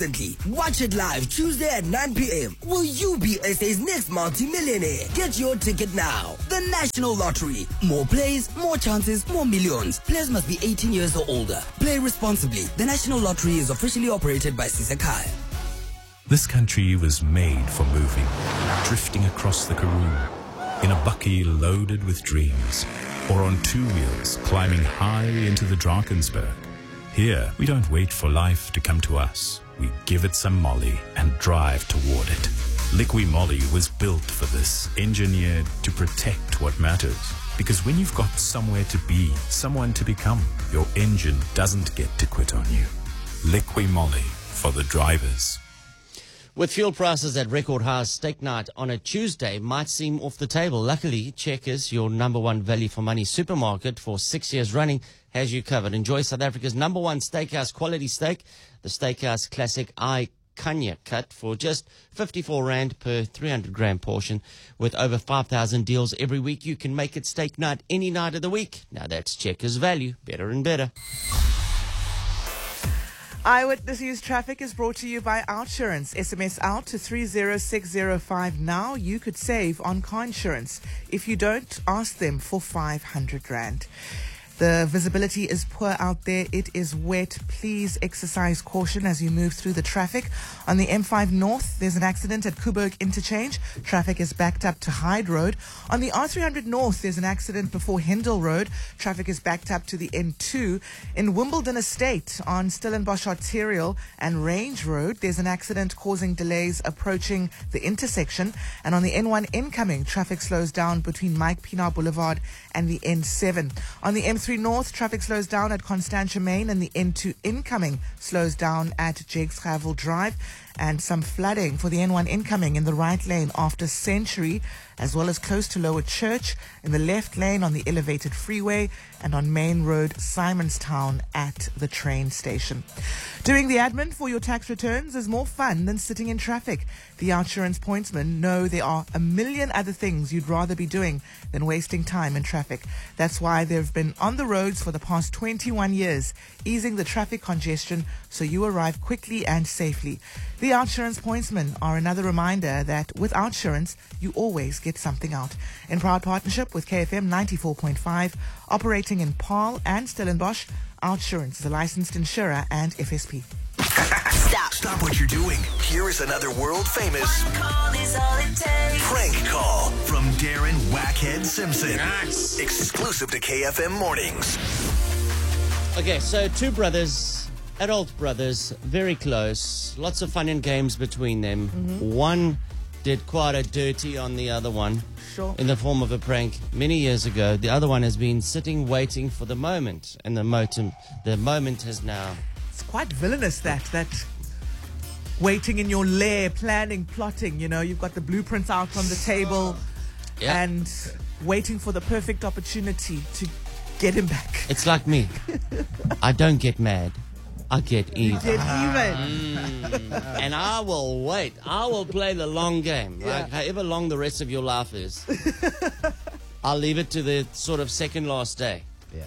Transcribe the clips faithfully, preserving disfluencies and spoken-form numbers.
instantly. Watch it live Tuesday at nine p.m. Will you be S A's next multi-millionaire? Get your ticket now. The National Lottery. More plays, more chances, more millions. Players must be eighteen years or older. Play responsibly. The National Lottery is officially operated by Sisakai. This country was made for moving, drifting across the Karoo, in a bucky loaded with dreams, or on two wheels climbing high into the Drakensberg. Here, we don't wait for life to come to us. We give it some Molly and drive toward it. Liqui Moly was built for this, engineered to protect what matters. Because when you've got somewhere to be, someone to become, your engine doesn't get to quit on you. Liqui Moly for the drivers. With fuel prices at record highs, steak night on a Tuesday might seem off the table. Luckily, Checkers, your number one value for money supermarket for six years running, has you covered. Enjoy South Africa's number one steakhouse quality steak, the Steakhouse Classic I Kanya cut, for just fifty-four rand per three hundred gram portion. With over five thousand deals every week, you can make it steak night any night of the week. Now that's Checkers value, better and better. Eyewitness News Traffic is brought to you by Outsurance. S M S out to three zero six zero five now. You could save on car insurance. If you don't, ask them for five hundred rand. The visibility is poor out there. It is wet. Please exercise caution as you move through the traffic. On the M five North, there's an accident at Kuberg Interchange. Traffic is backed up to Hyde Road. On the R three hundred North, there's an accident before Hendel Road. Traffic is backed up to the N two. In Wimbledon Estate, on Stellenbosch Arterial and Range Road, there's an accident causing delays approaching the intersection. And on the N one incoming, traffic slows down between Mike Pienaar Boulevard and the N seven. On the M three North, traffic slows down at Constantia Main, and the N two incoming slows down at Jakes Gravel Drive. And some flooding for the N one incoming in the right lane after Century, as well as close to Lower Church, in the left lane on the elevated freeway, and on Main Road, Simonstown at the train station. Doing the admin for your tax returns is more fun than sitting in traffic. The Outsurance pointsmen know there are a million other things you'd rather be doing than wasting time in traffic. That's why they've been on the roads for the past twenty-one years, easing the traffic congestion so you arrive quickly and safely. The Outsurance pointsmen are another reminder that with Outsurance, you always get something out. In proud partnership with K F M ninety-four point five, operating in Paarl and Stellenbosch, Outsurance is a licensed insurer and F S P. Stop. Stop what you're doing. Here is another world famous One call is all it takes. prank call from Darren Wackhead Simpson. Nice. Exclusive to K F M Mornings. Okay, so two brothers, adult brothers, very close. Lots of fun and games between them. Mm-hmm. One did quite a dirty on the other one. Sure. In the form of a prank many years ago. The other one has been sitting waiting for the moment, and the motum, the moment has now. It's quite villainous, that, that waiting in your lair, planning, plotting, you know, you've got the blueprints out on the table Yeah. and waiting for the perfect opportunity to get him back. It's like me. I don't get mad. I get even. Get even. Mm. And I will wait. I will play the long game. Yeah. Like however long the rest of your life is. I'll leave it to the sort of second last day. Yeah.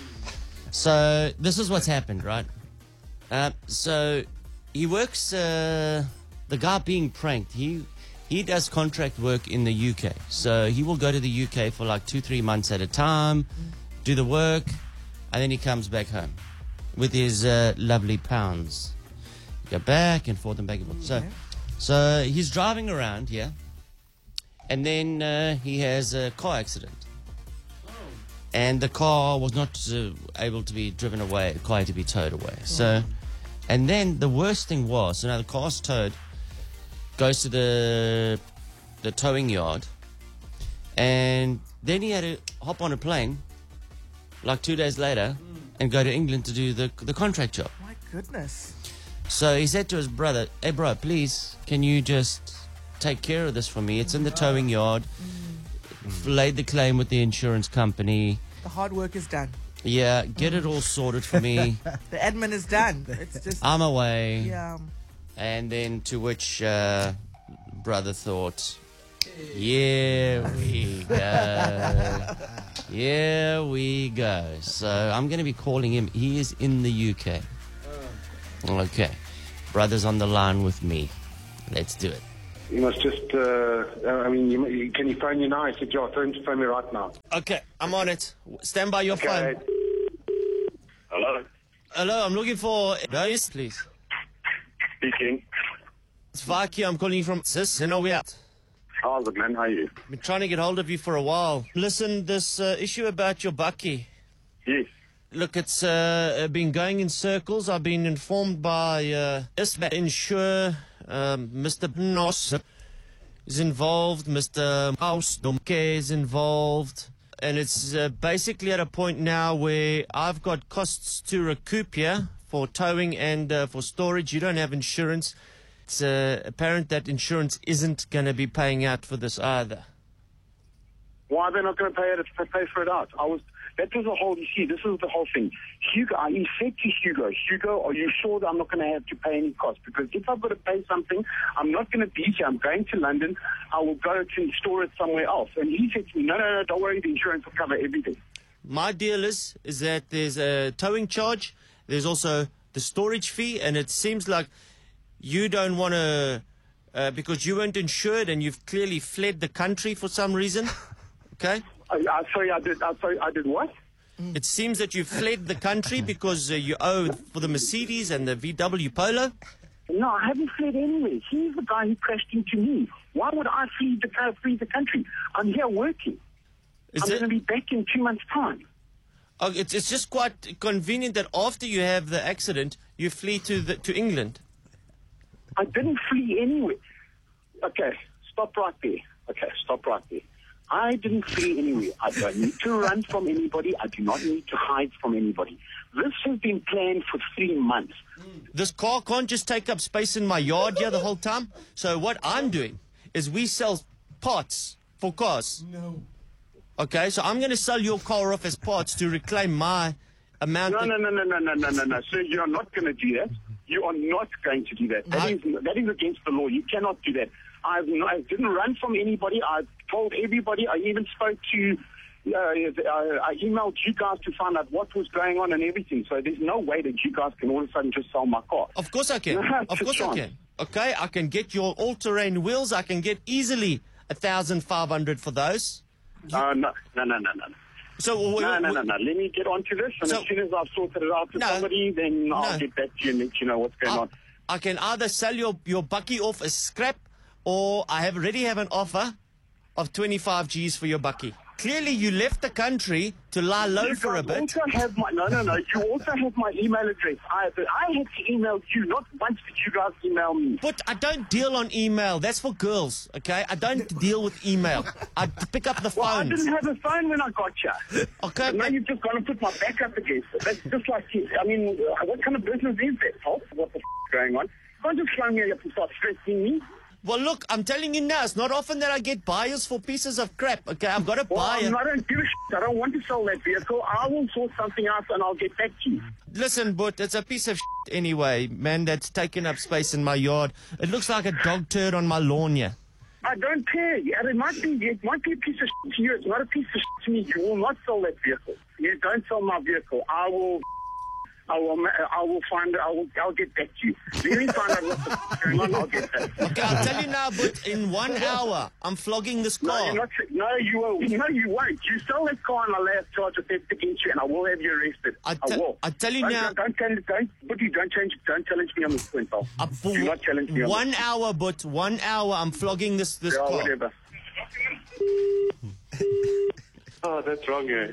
So this is what's happened, right? Uh, so he works, uh, the guy being pranked, he he does contract work in the U K. So he will go to the U K for like two, three months at a time, do the work, and then he comes back home with his uh, lovely pounds. Go back and forth and back and forth. So, so he's driving around here, and then uh, he has a car accident. And the car was not uh, able to be driven away. The car had to be towed away. So, and then the worst thing was, so now the car's towed, goes to the the towing yard, and then he had to hop on a plane, like two days later, and go to England to do the the contract job. My goodness. So he said to his brother, "Hey, bro, please, can you just take care of this for me? It's in the towing yard." Laid the claim with the insurance company. The hard work is done. Yeah, get it all sorted for me. The admin is done. It's just, I'm away. yeah. And then to which uh, brother thought, here we go. Here we go. So I'm going to be calling him. He is in the U K. Okay. Brother's on the line with me. Let's do it. You must just, uh, I mean, you, you, can you phone you now? I said, yeah, phone, phone me right now. Okay, I'm on it. Stand by your Okay. phone. Hello? Hello, I'm looking for... Yes, please. Speaking. It's Vaki. I'm calling you from Sis. You know, we out. How's it, man? How are you? Been trying to get hold of you for a while. Listen, this uh, issue about your bakkie. Yes. Look, it's uh, been going in circles. I've been informed by uh, Isma Insure, um, Mister Nos is involved, Mister House Domke is involved, and it's uh, basically at a point now where I've got costs to recoup here for towing and uh, for storage. You don't have insurance. It's uh, apparent that insurance isn't going to be paying out for this either. Why are they not going to pay it? Pay for it out? I was. That was the whole. You see, this is the whole thing. Hugo, I said to Hugo, Hugo, are you sure that I'm not going to have to pay any cost? Because if I've got to pay something, I'm not going to be here. I'm going to London. I will go to store it somewhere else. And he said to me, no, no, no, don't worry. The insurance will cover everything. My deal is is that there's a towing charge. There's also the storage fee, and it seems like you don't want to, uh, because you weren't insured and you've clearly fled the country for some reason. Okay? I, I, sorry, I did. I, sorry, I did what? It seems that you fled the country because uh, you owe for the Mercedes and the V W Polo. No, I haven't fled anywhere. He's the guy who crashed into me. Why would I flee the, flee the country? I'm here working. Is I'm it- going to be back in two months' time. Oh, it's, it's just quite convenient that after you have the accident, you flee to the, to England. I didn't flee anywhere. Okay, stop right there. Okay, stop right there. I didn't flee anywhere. I don't need to run from anybody. I do not need to hide from anybody. This has been planned for three months. This car can't just take up space in my yard here the whole time. So what I'm doing is we sell parts for cars. No. Okay, so I'm going to sell your car off as parts to reclaim my amount. No, of- no, no, no, no, no, no, no, no. Sir, you're not going to do that. You are not going to do that. That I- is that is against the law. You cannot do that. I've no, I didn't run from anybody. I told everybody. I even spoke to. Uh, I emailed you guys to find out what was going on and everything. So there's no way that you guys can all of a sudden just sell my car. Of course I can. No, Of it's a course I chance. can. Okay, I can get your all-terrain wheels. I can get easily a thousand five hundred for those. Uh, no, no, no, no, no. So w- No, w- no, no, no. Let me get onto this, and So- as soon as I've sorted it out to No. somebody, then I'll No. get back to you and let you know what's going I, on. I can either sell your your bucky off as scrap, or I have already have an offer of twenty-five G's for your bucky. Clearly, you left the country to lie low You for a guys bit. also have my no, no, no. You also have my email address. I, but I had to email you. Not once did you guys email me. But I don't deal on email. That's for girls, okay? I don't deal with email. I pick up the Well, I phones. didn't have a phone when I got you. Okay, And now but- you've just gone and put my back up against it. That's just like, I mean, uh, what kind of business is that, Pulse? What the f*** is going on? You can't just phone me up and start stressing me. Well, look, I'm telling you now, it's not often that I get buyers for pieces of crap, okay? I've got a Well, buyer. I'm, I don't give a shit. I don't want to sell that vehicle. I will sort something out and I'll get back to you. Listen, but it's a piece of shit anyway, man, that's taking up space in my yard. It looks like a dog turd on my lawn here. I don't care. Yeah, it might be it might be a piece of shit to you. It's not a piece of shit to me. You will not sell that vehicle. You don't sell my vehicle. I will. I will. ma- I will find. I will. I'll get back to you. Let me find out what's going on. I'll get back. Okay, I'll tell you now, but in one hour, I'm flogging this No, car. you're not. No, you will. No, you won't. You sell that car and I'll have charge of theft against you, and I will have you arrested. I I te- will. I tell you don't, now- Don't, don't, don't, but you don't change. Don't challenge me on this point, pal. Uh, for Do not challenge me on one this. hour, but one hour, I'm flogging this, this Yeah, car. whatever. Oh, that's wrong, eh?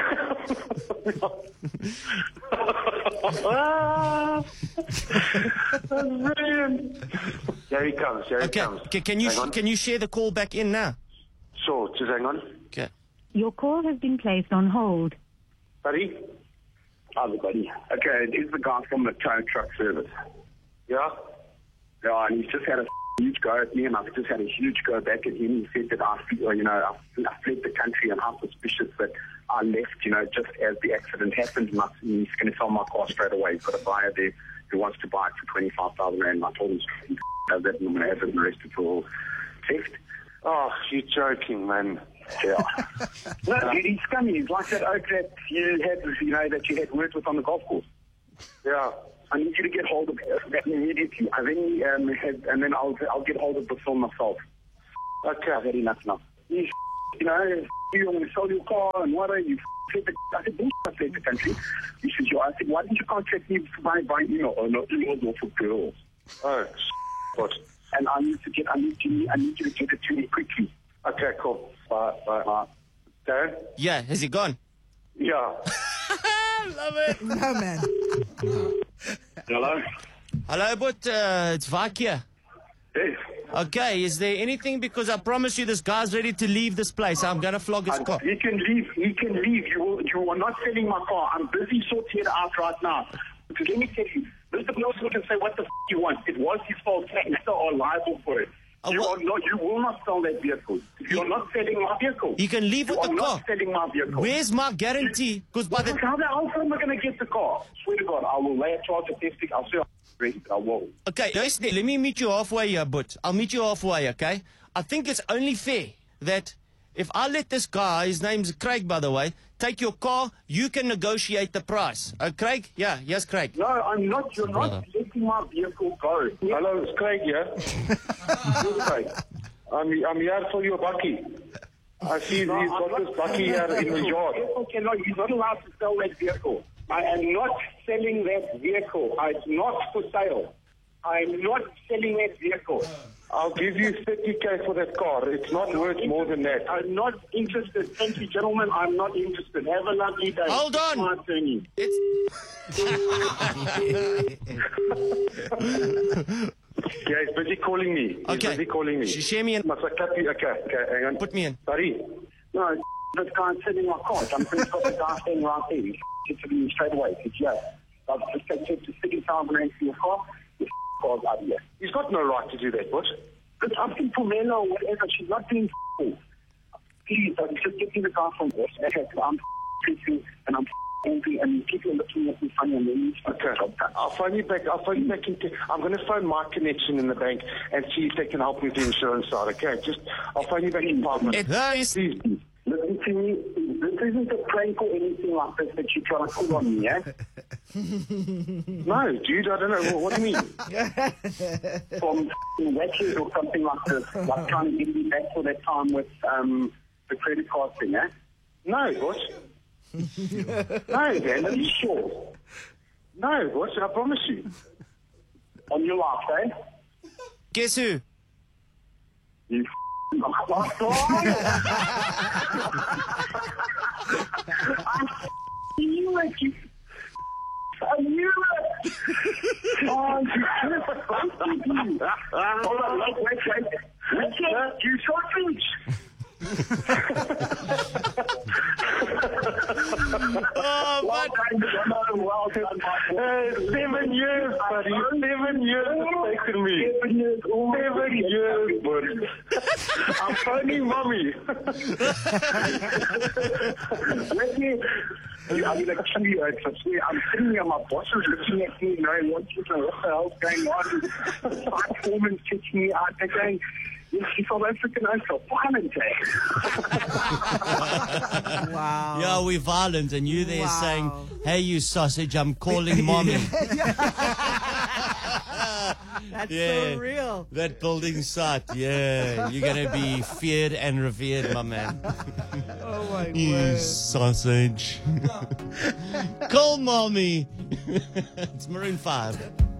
Ah, that's brilliant. Here he comes. Here Okay, he comes. ca- can you Hang on. can you share the call back in now? Sure, just hang on. Okay. Your call has been placed on hold. Buddy? Hi, buddy. Okay, he's the guy from the tow truck service. Yeah? Yeah, and he's just had a huge go at me, and I've just had a huge go back at him. He said that I, feel- you know, I, I fled the country, and I'm suspicious that I left, you know, just as the accident happened, and I- and he's going to sell my car straight away. He's got a buyer there who wants to buy it for twenty-five thousand rand, and I told him he does that, and I'm going to have him arrested for theft. Oh, you're joking, man. Yeah. No, dude, he's scummy. He's like that oak that you had, you know, that you had worked with on the golf course. Yeah. I need you to get hold of that immediately. And then, um, had, and then I'll I'll get hold of the film myself. Okay, I've had enough now. You, you know, you want to sell your car and what are you? I said, bullshit, I fled the country. He says, I said, why didn't you contact me by, by email? Oh, no, emails are for girls. Oh, what? And I need to get, I need you, I need you to get it to me quickly. Okay, cool. Bye, bye, bye. Darren? Yeah, has he gone? Yeah. Love it. No, man. Hello? Hello, but uh, it's Vak here. Yes. Okay, is there anything? Because I promise you this guy's ready to leave this place. I'm going to flog his I, car. he can leave. He can leave. You, will, you are not selling my car. I'm busy sorting it out right now. Because let me tell you, Mister Nelson can say what the f*** you want. It was his fault. You are liable for it. Oh, you, what? are not, you will not sell that vehicle. You are not selling my vehicle. You can leave you with the are car. not selling my vehicle. Where's my guarantee? Because by the How the hell am I going to get the car? Swear to God, I will lay a charge of testing. I'll say I will. Okay, listen, let me meet you halfway here, but I'll meet you halfway, okay? I think it's only fair that if I let this guy, his name's Craig, by the way, take your car, you can negotiate the price. Uh, Craig? Yeah, yes, Craig. No, I'm not. You're Brother. not letting my vehicle go. Hello, it's Craig here. Who's Craig? I'm, I'm here for your bucky. I see no, he's got this bucky here in the yard. Cannot, he's not allowed to sell that vehicle. I am not selling that vehicle. It's not for sale. I'm not selling that vehicle. I'll give you thirty K for that car. It's not worth more than that. I'm not interested. Thank you, gentlemen. I'm not interested. Have a lovely day. Hold on. My attorney. Yeah, he's busy calling me. He's Okay. busy calling me. Sh- share me in. Must I clap you? Okay, okay, hang on. Put me in. Sorry. No, this guy's sitting my car. I'm pretty sure the guy staying right there. He's to me straight away. He said, yeah, I've just taken to sixty thousand rand for your car. Your car's out of here. He's got no right to do that, what? It's asking for Mela or whatever. She's not being f***ing. Please, I'm just getting the car from this. I'm f***ing and I'm angry and people are looking at me funny and they need to okay. I'll phone you back. I'll phone you back. In t- I'm going to phone my connection in the bank and see if they can help me with the insurance side. Okay, just I'll phone you back in five minutes. Nice. Please, please. Listen to me. This isn't a prank or anything like this that you're trying to pull on me, yeah? No, dude, I don't know. What, what do you mean? From wetches or something like this, like trying to get me back for that time with um, the credit card thing, eh? No, what? No, man, are you sure? No, what? I promise you. On your life, eh? Guess who? You f***ing I knew it, you I knew it! Oh, you could have busted you. Hold on, wait, wait, wait. Richard, you sausage! Oh, well done, Jono. Well done, uh, seven years, buddy. Seven years it's taken me. Seven years. Oh, seven years, buddy. I'm phoning mommy. Let me... I'm going to kill you. I'm sitting here, my boss is looking at me, knowing what the hell's going on. My foreman's kicking me out. They're going... Yes, she's South African and so violent, eh? Wow. Yeah, we're violent, and you there Wow. saying, hey, you sausage, I'm calling mommy. That's Yeah. so real. That building site, yeah. You're going to be feared and revered, my man. Oh my You word. sausage. Call mommy. It's Maroon five.